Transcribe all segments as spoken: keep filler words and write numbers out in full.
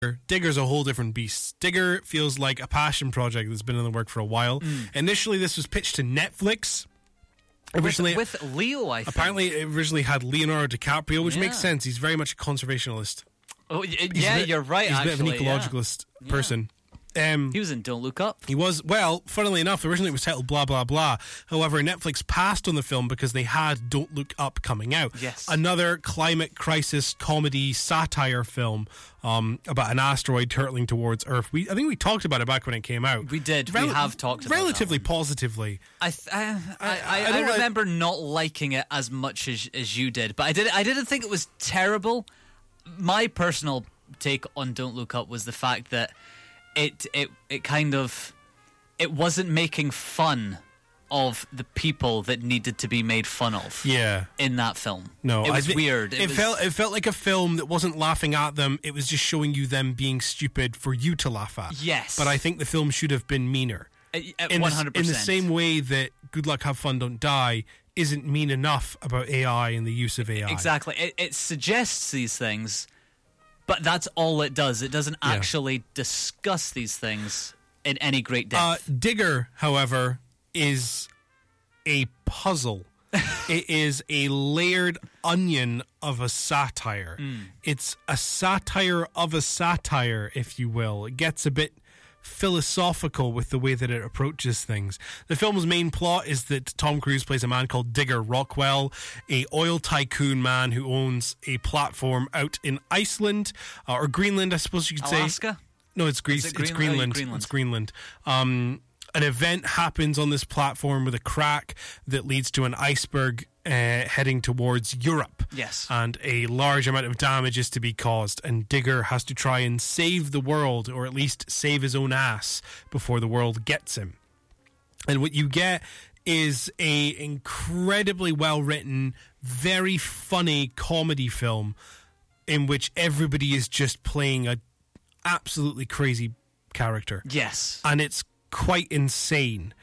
Digger's a whole different beast. Digger feels like a passion project that's been in the work for a while. Mm. Initially, this was pitched to Netflix. Originally, with, with Leo, I think. Apparently, it originally had Leonardo DiCaprio, which yeah. makes sense. He's very much a conservationalist. Oh, yeah, bit, you're right, he's actually. He's a bit of an ecologicalist yeah. person. Um, he was in Don't Look Up. He was, well, funnily enough, originally it was titled Blah, Blah, Blah. However, Netflix passed on the film because they had Don't Look Up coming out. Yes. Another climate crisis comedy satire film um, about an asteroid turtling towards Earth. We, I think we talked about it back when it came out. We did. Rel- we have talked about it. Relatively positively. I, th- I, I, I, I, I remember like- not liking it as much as, as you did, but I, did, I didn't think it was terrible. My personal take on Don't Look Up was the fact that It it it kind of it wasn't making fun of the people that needed to be made fun of. Yeah. In that film. No, it was th- weird. It, it was, felt it felt like a film that wasn't laughing at them. It was just showing you them being stupid for you to laugh at. Yes. But I think the film should have been meaner. At one hundred percent. In the same way that Good Luck, Have Fun, Don't Die isn't mean enough about A I and the use of A I. Exactly. It, it suggests these things. But that's all it does. It doesn't yeah. actually discuss these things in any great depth. Uh, Digger, however, is a puzzle. It is a layered onion of a satire. Mm. It's a satire of a satire, if you will. It gets a bit philosophical with the way that it approaches things. The film's main plot is that Tom Cruise plays a man called Digger Rockwell, a oil tycoon man who owns a platform out in Iceland, uh, or Greenland, I suppose you could Alaska? say. Alaska? No, it's Greece. It It's Greenland? Greenland. Oh, Greenland. It's Greenland. Um, an event happens on this platform with a crack that leads to an iceberg uh, heading towards Europe. Yes. And a large amount of damage is to be caused, and Digger has to try and save the world, or at least save his own ass before the world gets him. And what you get is a incredibly well-written, very funny comedy film in which everybody is just playing a absolutely crazy character. Yes. And it's quite insane.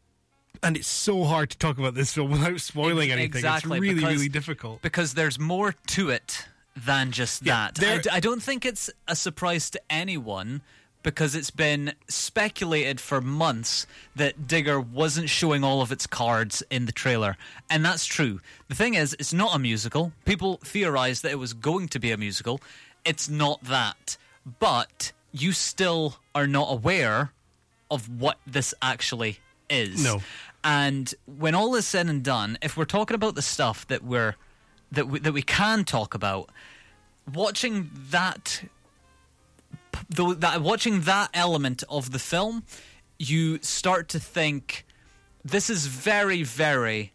And it's so hard to talk about this film without spoiling anything. Exactly, it's really, because, really difficult. Because there's more to it than just yeah, that. I, d- I don't think it's a surprise to anyone, because it's been speculated for months that Digger wasn't showing all of its cards in the trailer. And that's true. The thing is, it's not a musical. People theorized that it was going to be a musical. It's not that. But you still are not aware of what this actually is. No. And when all is said and done, if we're talking about the stuff that we're that we, that we can talk about, watching that though that watching that element of the film, you start to think this is very, very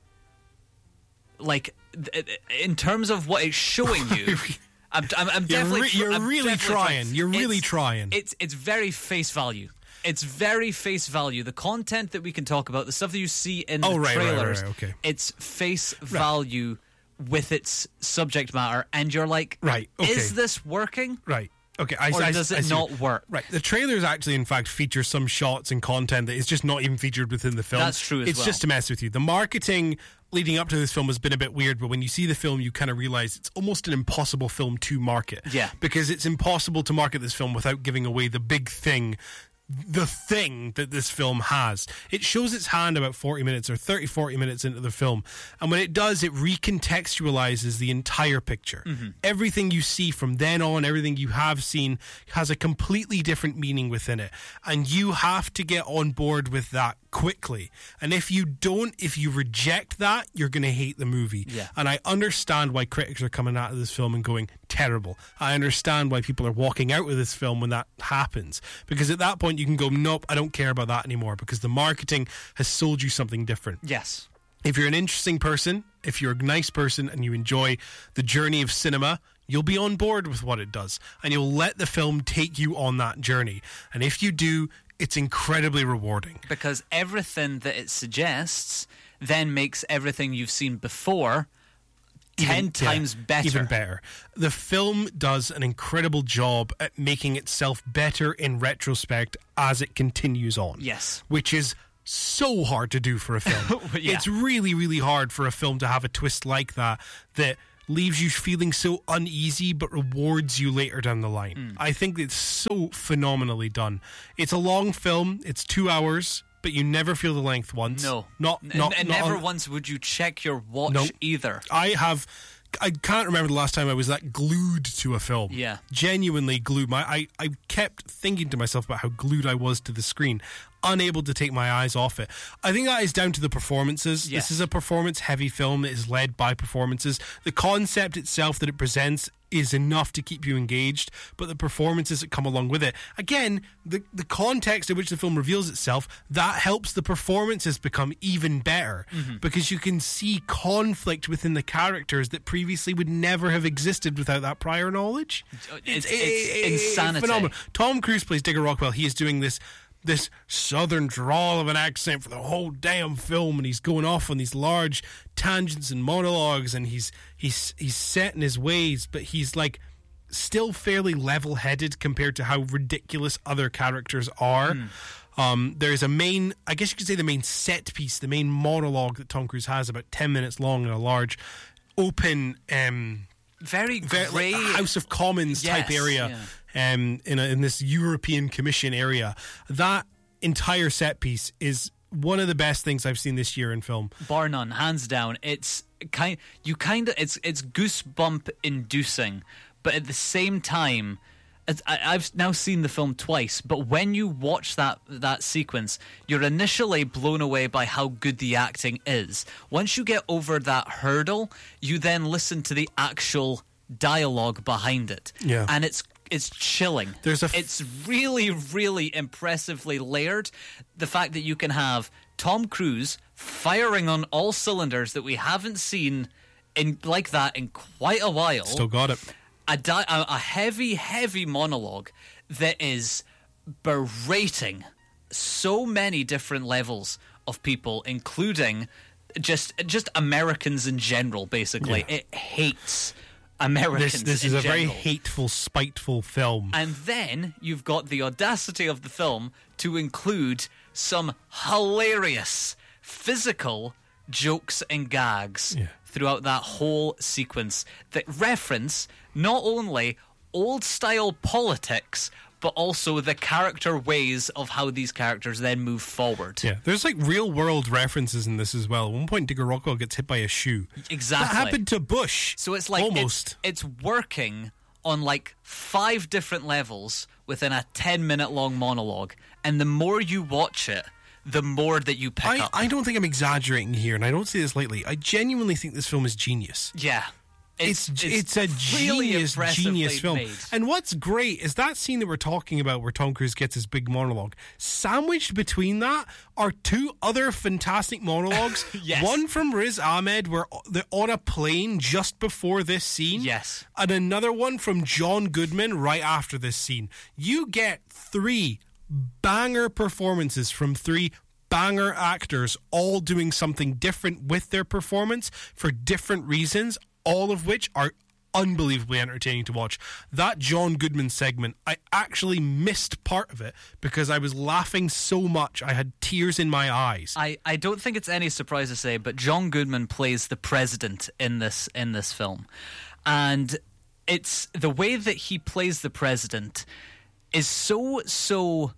like in terms of what it's showing you. I'm, I'm, I'm definitely. You're, re- you're I'm really definitely trying. trying. You're really it's, trying. It's it's very face value. It's very face value. The content that we can talk about, the stuff that you see in oh, the right, trailers, right, right, okay. it's face right. value with its subject matter, and you're like, right, okay. is this working? Right. Okay, I, or I, does I, it I not work? Right. The trailers actually, in fact, feature some shots and content that is just not even featured within the film. That's true as It's well. just to mess with you. The marketing leading up to this film has been a bit weird, but when you see the film, you kind of realize it's almost an impossible film to market. Yeah. Because it's impossible to market this film without giving away the big thing, the thing that this film has. It shows its hand about forty minutes or thirty, forty minutes into the film. And when it does, it recontextualizes the entire picture. Mm-hmm. Everything you see from then on, everything you have seen has a completely different meaning within it. And you have to get on board with that quickly. And if you don't, if you reject that, you're going to hate the movie. Yeah. And I understand why critics are coming out of this film and going, terrible. I understand why people are walking out of this film when that happens. Because at that point you can go, nope, I don't care about that anymore, because the marketing has sold you something different. Yes. If you're an interesting person, if you're a nice person and you enjoy the journey of cinema, you'll be on board with what it does. And you'll let the film take you on that journey. And if you do, it's incredibly rewarding. Because everything that it suggests then makes everything you've seen before ten even, times yeah, better. Even better. The film does an incredible job at making itself better in retrospect as it continues on. Yes. Which is so hard to do for a film. yeah. It's really, really hard for a film to have a twist like that that leaves you feeling so uneasy but rewards you later down the line. Mm. I think it's so phenomenally done. It's a long film. It's two hours, but you never feel the length once. No. Not, not, and not never on, once would you check your watch no, either. I have... I can't remember the last time I was that glued to a film. Yeah. Genuinely glued. My, I, I kept thinking to myself about how glued I was to the screen, unable to take my eyes off it. I think that is down to the performances. Yes. This is a performance-heavy film that is led by performances. The concept itself that it presents is enough to keep you engaged, but the performances that come along with it, again, the, the context in which the film reveals itself, that helps the performances become even better, mm-hmm. because you can see conflict within the characters that previously would never have existed without that prior knowledge. It's, it's, it's insanity. Phenomenal. Tom Cruise plays Digger Rockwell. He is doing this this southern drawl of an accent for the whole damn film, and he's going off on these large tangents and monologues, and he's he's he's set in his ways, but he's like still fairly level-headed compared to how ridiculous other characters are. Mm. Um, there's a main, I guess you could say the main set piece, the main monologue that Tom Cruise has, about ten minutes long in a large open um very, very great like House of Commons yes, type area, yeah. um, in a, in this European Commission area. That entire set piece is one of the best things I've seen this year in film, bar none, hands down. It's kind, you kind of, it's it's goosebump inducing, but at the same time, it's, I, I've now seen the film twice. But when you watch that that sequence, you're initially blown away by how good the acting is. Once you get over that hurdle, you then listen to the actual dialogue behind it, yeah. and it's it's chilling. There's a f- it's really, really impressively layered. The fact that you can have Tom Cruise firing on all cylinders that we haven't seen in like that in quite a while. Still got it. A, di- a heavy, heavy monologue that is berating so many different levels of people, including just just Americans in general, basically. Yeah. It hates Americans This, this in is a general. very hateful, spiteful film. And then you've got the audacity of the film to include some hilarious physical jokes and gags yeah. throughout that whole sequence that reference not only old-style politics, but also the character ways of how these characters then move forward. Yeah, there's like real-world references in this as well. At one point, Digger Rockwell gets hit by a shoe. Exactly. That happened to Bush. So it's like almost. It's, it's working on like five different levels within a ten-minute long monologue, and the more you watch it, the more that you pick I, up. I don't think I'm exaggerating here, and I don't say this lightly. I genuinely think this film is genius. Yeah. It's it's, it's a really genius, genius film. Made. And what's great is that scene that we're talking about where Tom Cruise gets his big monologue. Sandwiched between that are two other fantastic monologues. Yes. One from Riz Ahmed, where they're on a plane just before this scene. Yes. And another one from John Goodman right after this scene. You get three banger performances from three banger actors all doing something different with their performance for different reasons, all of which are unbelievably entertaining to watch. That John Goodman segment, I actually missed part of it because I was laughing so much I had tears in my eyes. I, I don't think it's any surprise to say, but John Goodman plays the president in this in this film. And it's the way that he plays the president is so so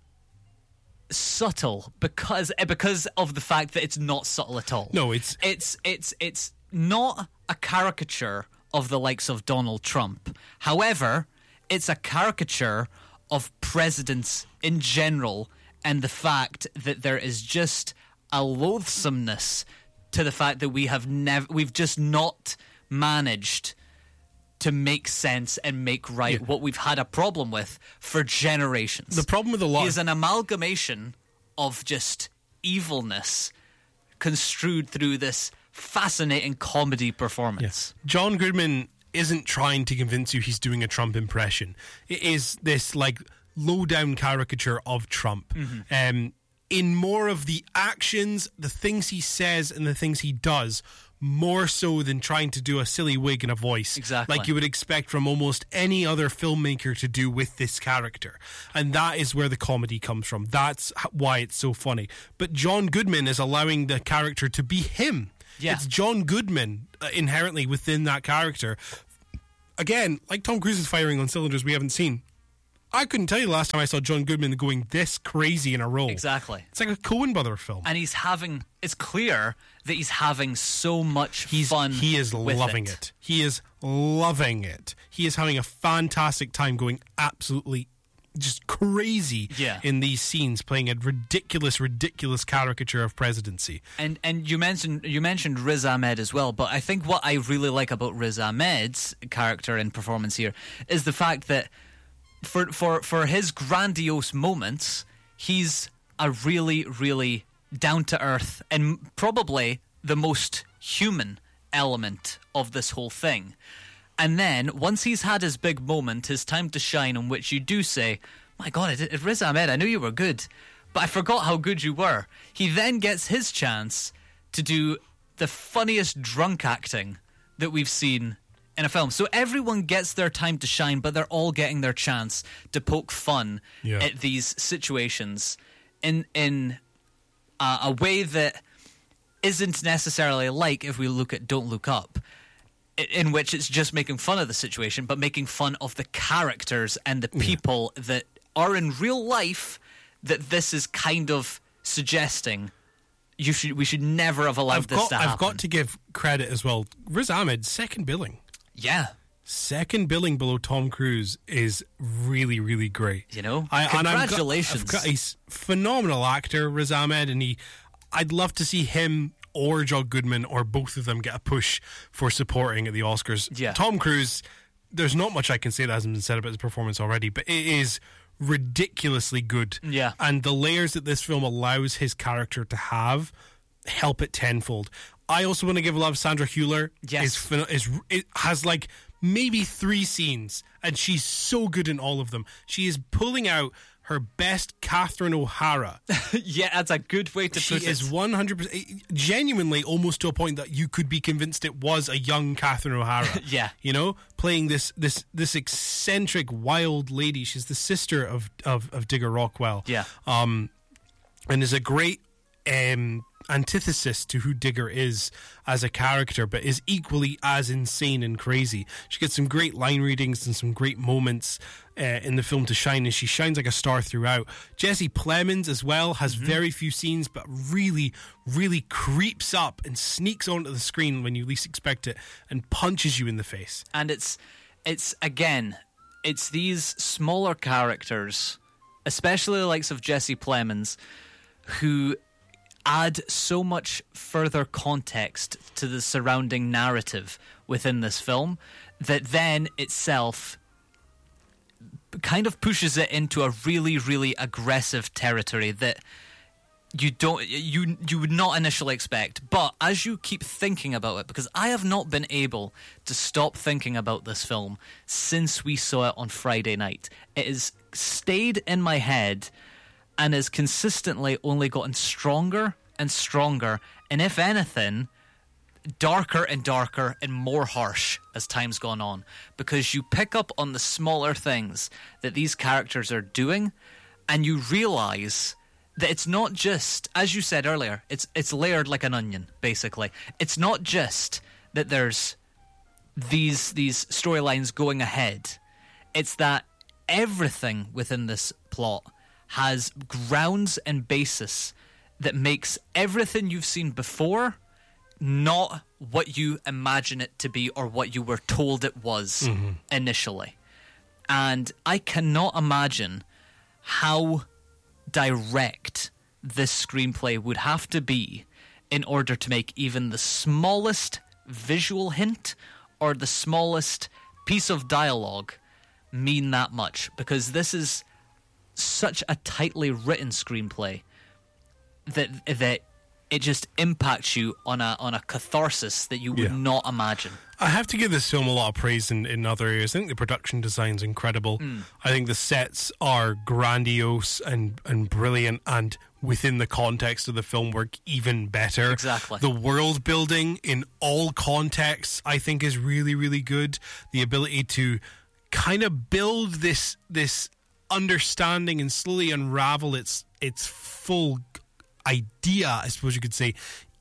subtle because because of the fact that it's not subtle at all. No, it's it's it's it's not a caricature of the likes of Donald Trump. However, it's a caricature of presidents in general, and the fact that there is just a loathsomeness to the fact that we have never we've just not managed to make sense and make right yeah. what we've had a problem with for generations. The problem with a lot He is an amalgamation of just evilness construed through this fascinating comedy performance. Yeah. John Goodman isn't trying to convince you he's doing a Trump impression. It is this like low down caricature of Trump. Mm-hmm. Um, in more of the actions, the things he says and the things he does, more so than trying to do a silly wig and a voice. Exactly. Like you would expect from almost any other filmmaker to do with this character. And that is where the comedy comes from. That's why it's so funny. But John Goodman is allowing the character to be him. Yeah. It's John Goodman uh, inherently within that character. Again, like Tom Cruise is firing on cylinders we haven't seen. I couldn't tell you the last time I saw John Goodman going this crazy in a role. Exactly. It's like a Coen brother film. And he's having, it's clear that he's having so much He's, fun. He is with loving it. it. He is loving it. He is having a fantastic time going absolutely just crazy Yeah. in these scenes, playing a ridiculous, ridiculous caricature of presidency. And and you mentioned you mentioned Riz Ahmed as well, but I think what I really like about Riz Ahmed's character and performance here is the fact that for for for his grandiose moments, he's a really really down to earth and probably the most human element of this whole thing. And then, once he's had his big moment, his time to shine, in which you do say, my God, it, it, Riz Ahmed, I knew you were good, but I forgot how good you were. He then gets his chance to do the funniest drunk acting that we've seen in a film. So everyone gets their time to shine, but they're all getting their chance to poke fun Yeah. at these situations in, in uh, a way that isn't necessarily like if we look at Don't Look Up, in which it's just making fun of the situation, but making fun of the characters and the people yeah. that are in real life that this is kind of suggesting you should we should never have allowed I've this got, to happen. I've got to give credit as well. Riz Ahmed, second billing. Yeah. Second billing below Tom Cruise is really, really great. You know? I, Congratulations. And I've got, I've got, he's a phenomenal actor, Riz Ahmed, and he, I'd love to see him or John Goodman or both of them get a push for supporting at the Oscars. Yeah. Tom Cruise, there's not much I can say that hasn't been said about his performance already, but it is ridiculously good. Yeah. And the layers that this film allows his character to have help it tenfold. I also want to give love Sandra Hüller. Yes. Is, phen- is, it has like maybe three scenes, and she's so good in all of them. She is pulling out her best Catherine O'Hara. Yeah, that's a good way to she put it. She is one hundred percent, genuinely almost to a point that you could be convinced it was a young Catherine O'Hara. Yeah. You know, playing this this this eccentric, wild lady. She's the sister of, of, of Digger Rockwell. Yeah. Um, and is a great um, antithesis to who Digger is as a character, but is equally as insane and crazy. She gets some great line readings and some great moments uh, in the film to shine, and she shines like a star throughout. Jesse Plemons as well has mm-hmm. very few scenes, but really, really creeps up and sneaks onto the screen when you least expect it and punches you in the face. And it's, it's again, it's these smaller characters, especially the likes of Jesse Plemons, who add so much further context to the surrounding narrative within this film that then itself kind of pushes it into a really, really aggressive territory that you don't you you would not initially expect. But as you keep thinking about it, because I have not been able to stop thinking about this film since we saw it on Friday night. It has stayed in my head and has consistently only gotten stronger and stronger, and if anything, darker and darker and more harsh as time's gone on, because you pick up on the smaller things that these characters are doing, and you realise that it's not just, as you said earlier, it's it's layered like an onion, basically. It's not just that there's these these storylines going ahead. It's that everything within this plot has grounds and basis that makes everything you've seen before not what you imagine it to be or what you were told it was mm-hmm. initially. And I cannot imagine how direct this screenplay would have to be in order to make even the smallest visual hint or the smallest piece of dialogue mean that much, because this is such a tightly written screenplay that that it just impacts you on a on a catharsis that you would yeah. not imagine. I have to give this film a lot of praise in, in other areas. I think the production design's incredible. Mm. I think the sets are grandiose and, and brilliant, and within the context of the film work even better. Exactly. The world building in all contexts I think is really, really good. The ability to kind of build this this understanding and slowly unravel its its full idea, I suppose you could say,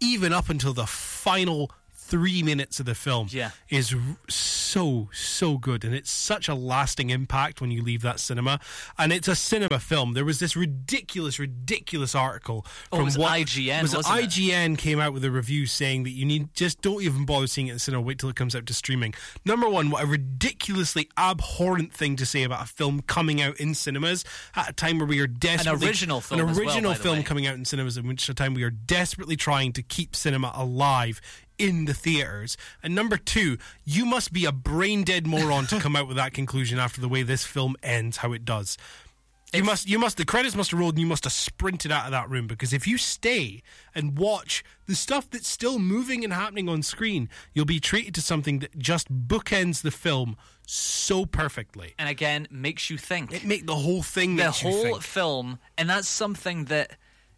even up until the final three minutes of the film, Yeah. is r- so, so good. And it's such a lasting impact when you leave that cinema. And it's a cinema film. There was this ridiculous, ridiculous article Oh, from it was what, I G N, was it wasn't it? I G N came out with a review saying that you need just don't even bother seeing it in the cinema. Wait till it comes out to streaming. Number one, what a ridiculously abhorrent thing to say about a film coming out in cinemas at a time where we are desperately original film an as well, original by the film way. coming out in cinemas, at which time we are desperately trying to keep cinema alive in the theaters. And number two, you must be a brain dead moron to come out with that conclusion after the way this film ends, how it does. You If- must, you must, the credits must have rolled and you must have sprinted out of that room, because if you stay and watch the stuff that's still moving and happening on screen, you'll be treated to something that just bookends the film so perfectly. And again, makes you think. It make the whole thing The makes you whole think. film, and that's something that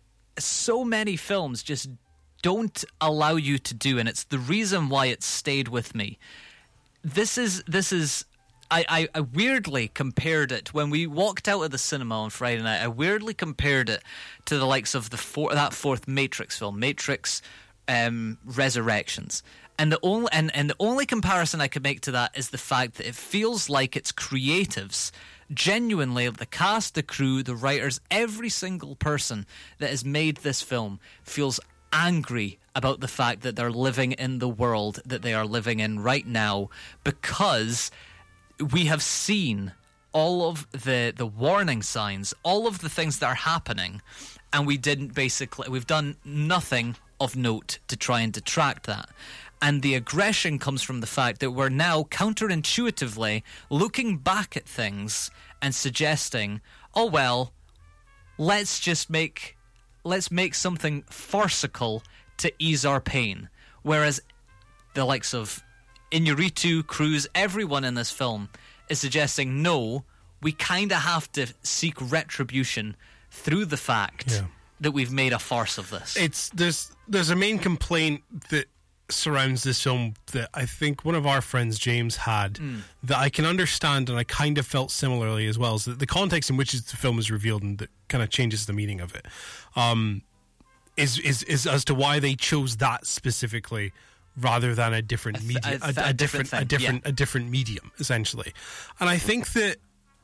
so many films just don't allow you to do, and it's the reason why it stayed with me. This is this is I, I, I weirdly compared it when we walked out of the cinema on Friday night. I weirdly compared it to the likes of the four, that fourth Matrix film, Matrix um, Resurrections. And the only and, and the only comparison I could make to that is the fact that it feels like its creatives, genuinely, the cast, the crew, the writers, every single person that has made this film feels angry about the fact that they're living in the world that they are living in right now, because we have seen all of the the warning signs, all of the things that are happening, and we didn't basically, we've done nothing of note to try and detract that. And the aggression comes from the fact that we're now counterintuitively looking back at things and suggesting, oh well, let's just make let's make something farcical to ease our pain. Whereas the likes of Iñárritu, Cruz, everyone in this film is suggesting, no, we kind of have to seek retribution through the fact Yeah. that we've made a farce of this. It's there's there's a main complaint that surrounds this film that I think one of our friends James had that I can understand, and I kind of felt similarly as well, is that the context in which the film is revealed and that kind of changes the meaning of it um, is, is is as to why they chose that specifically rather than a different th- medium, a a, th- a a different, different a thing, different, yeah. a different medium, essentially. And I think that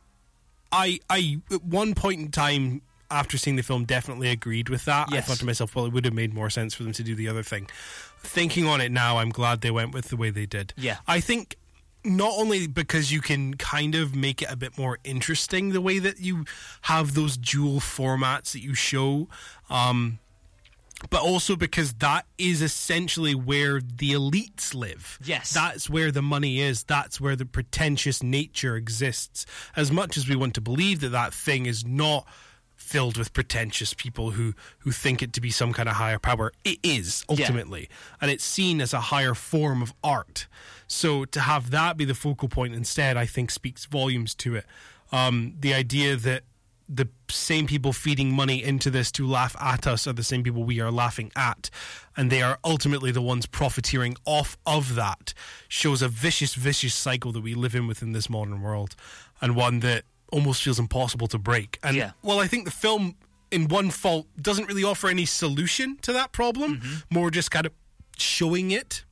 I, I at one point in time after seeing the film, definitely agreed with that. Yes. I thought to myself, well, it would have made more sense for them to do the other thing. Thinking on it now, I'm glad they went with the way they did. Yeah. I think not only because you can kind of make it a bit more interesting the way that you have those dual formats that you show, um, but also because that is essentially where the elites live. Yes. That's where the money is. That's where the pretentious nature exists. As much as we want to believe that that thing is not filled with pretentious people who, who think it to be some kind of higher power, it is, ultimately. Yeah. And it's seen as a higher form of art. So to have that be the focal point instead, I think speaks volumes to it. Um, the idea that the same people feeding money into this to laugh at us are the same people we are laughing at, and they are ultimately the ones profiteering off of that, shows a vicious, vicious cycle that we live in within this modern world, and one that almost feels impossible to break. And yeah. well, I think the film, in one fault, doesn't really offer any solution to that problem, mm-hmm. more just kind of showing it.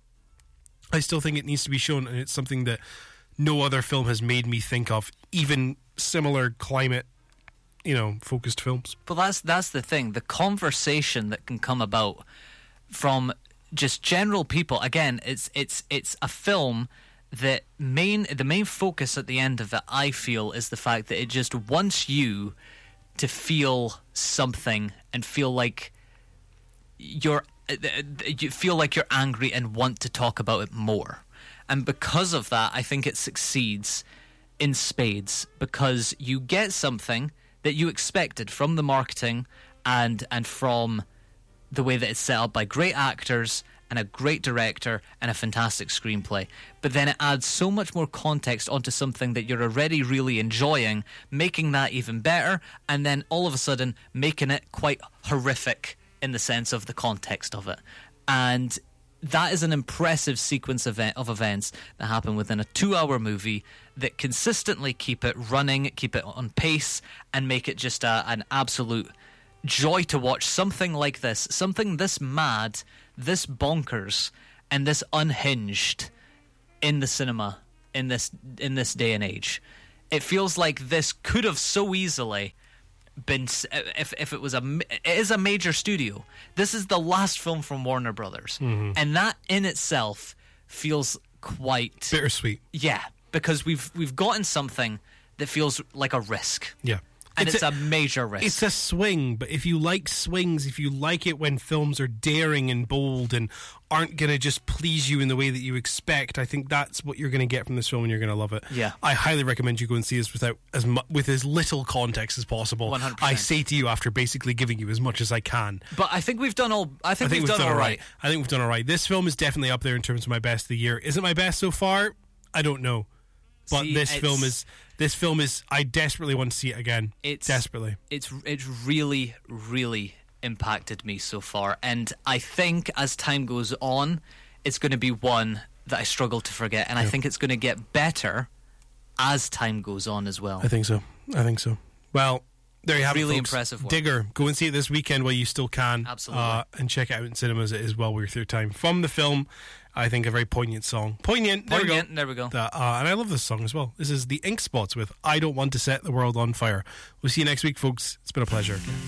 I still think it needs to be shown, and it's something that no other film has made me think of, even similar climate, you know, focused films. But that's that's the thing, the conversation that can come about from just general people. Again, it's it's it's a film that main the main focus at the end of it, I feel, is the fact that it just wants you to feel something and feel like you're you feel like you're angry and want to talk about it more. And because of that, I think it succeeds in spades, because you get something that you expected from the marketing and and from the way that it's set up by great actors and a great director and a fantastic screenplay. But then it adds so much more context onto something that you're already really enjoying, making that even better, and then all of a sudden making it quite horrific in the sense of the context of it. And that is an impressive sequence of, of events that happen within a two-hour movie that consistently keep it running, keep it on pace, and make it just a, an absolute joy to watch something like this, something this mad, this bonkers, and this unhinged in the cinema in this in this day and age. It feels like this could have so easily been, if if it was a it is a major studio. This is the last film from Warner Brothers, mm-hmm. and that in itself feels quite bittersweet. Yeah, because we've we've gotten something that feels like a risk. Yeah. And it's, it's a, a, a major risk. It's a swing, but if you like swings, if you like it when films are daring and bold and aren't going to just please you in the way that you expect, I think that's what you're going to get from this film, and you're going to love it. Yeah. I highly recommend you go and see this without as mu- with as little context as possible. one hundred percent. I say to you after basically giving you as much as I can. But I think we've done all. I think, I think we've, we've done, done all right. right. I think we've done all right. This film is definitely up there in terms of my best of the year. Is it my best so far? I don't know. But See, this film is this film is I desperately want to see it again. It's desperately. It's it's really really impacted me so far, and I think as time goes on, it's going to be one that I struggle to forget, and yeah. I think it's going to get better as time goes on as well. I think so. I think so. Well, there you have really it, folks. Impressive work. Digger, go and see it this weekend while you still can. Absolutely. Uh, and check it out in cinemas. It is well worth your time. From the film, I think a very poignant song. Poignant. There Poignant. we go. There we go. Uh, uh, and I love this song as well. This is the Ink Spots with I Don't Want to Set the World on Fire. We'll see you next week, folks. It's been a pleasure.